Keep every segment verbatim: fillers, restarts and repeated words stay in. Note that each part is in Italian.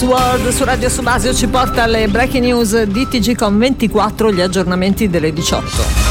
World su Radio Subasio ci porta alle breaking news di T G Com ventiquattro, gli aggiornamenti delle diciotto.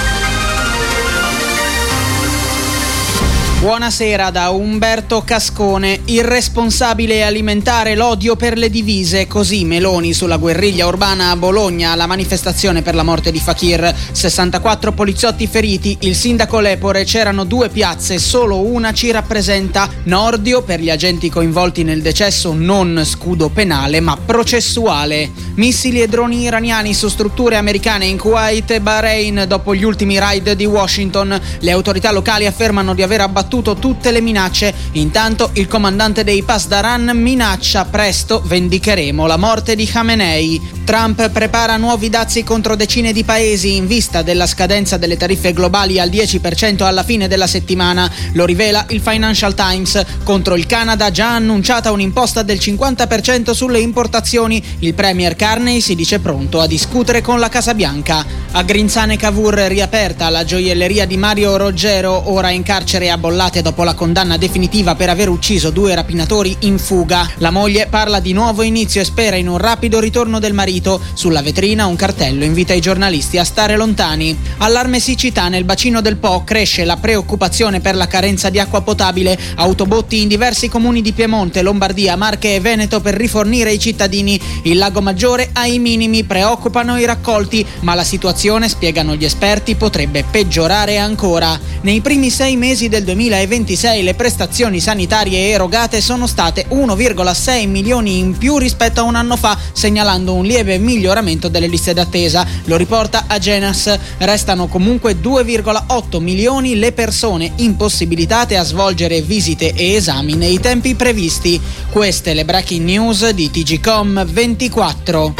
Buonasera da Umberto Cascone. Irresponsabile alimentare l'odio per le divise, così Meloni sulla guerriglia urbana a Bologna, alla manifestazione per la morte di Fakir. sessantaquattro poliziotti feriti, il sindaco Lepore, c'erano due piazze, solo una ci rappresenta. Nordio per gli agenti coinvolti nel decesso, non scudo penale ma processuale. Missili e droni iraniani su strutture americane in Kuwait e Bahrain dopo gli ultimi raid di Washington. Le autorità locali affermano di aver abbattuto tutte le minacce. Intanto il comandante dei Pasdaran minaccia: presto vendicheremo la morte di Khamenei. Trump prepara nuovi dazi contro decine di paesi in vista della scadenza delle tariffe globali al dieci per cento alla fine della settimana. Lo rivela il Financial Times. Contro il Canada già annunciata un'imposta del cinquanta per cento sulle importazioni. Il premier Carney si dice pronto a discutere con la Casa Bianca. A Grinzane Cavour riaperta la gioielleria di Mario Roggero, ora in carcere a Bollate dopo la condanna definitiva per aver ucciso due rapinatori in fuga. La moglie parla di nuovo inizio e spera in un rapido ritorno del marito. Sulla vetrina un cartello invita i giornalisti a stare lontani. Allarme siccità nel bacino del Po, cresce la preoccupazione per la carenza di acqua potabile. Autobotti in diversi comuni di Piemonte, Lombardia, Marche e Veneto per rifornire i cittadini. Il Lago Maggiore ai minimi, preoccupano i raccolti, ma la situazione, spiegano gli esperti, potrebbe peggiorare ancora. Nei primi sei mesi del duemilaventisei le prestazioni sanitarie erogate sono state uno virgola sei milioni in più rispetto a un anno fa, segnalando un lieve miglioramento delle liste d'attesa. Lo riporta Agenas. Restano comunque due virgola otto milioni le persone impossibilitate a svolgere visite e esami nei tempi previsti. Queste le breaking news di T G Com ventiquattro.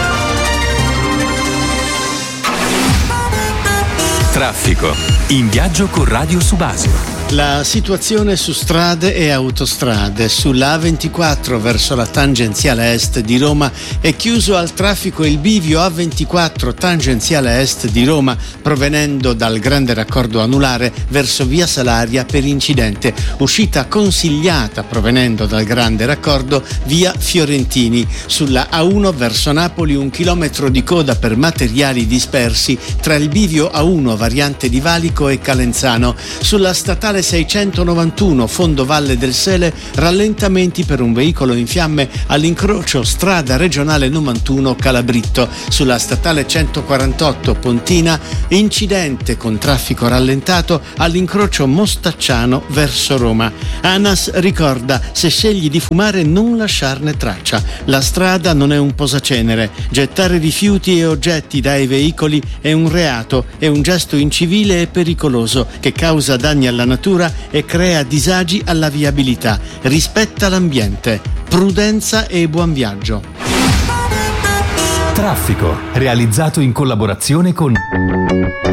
Traffico. In viaggio con Radio Subasio. La situazione su strade e autostrade. Sulla A ventiquattro verso la tangenziale est di Roma è chiuso al traffico il bivio A ventiquattro tangenziale est di Roma provenendo dal grande raccordo anulare verso via Salaria per incidente. Uscita consigliata provenendo dal grande raccordo via Fiorentini. Sulla A uno verso Napoli un chilometro di coda per materiali dispersi tra il bivio A uno variante di Valico e Calenzano. Sulla statale seicentonovantuno Fondo Valle del Sele rallentamenti per un veicolo in fiamme all'incrocio strada regionale novantuno Calabritto. Sulla statale centoquarantotto Pontina incidente con traffico rallentato all'incrocio Mostacciano verso Roma. ANAS ricorda: se scegli di fumare non lasciarne traccia. La strada non è un posacenere. Gettare rifiuti e oggetti dai veicoli è un reato, è un gesto incivile e pericoloso che causa danni alla natura e crea disagi alla viabilità. Rispetta l'ambiente. Prudenza e buon viaggio. Traffico, realizzato in collaborazione con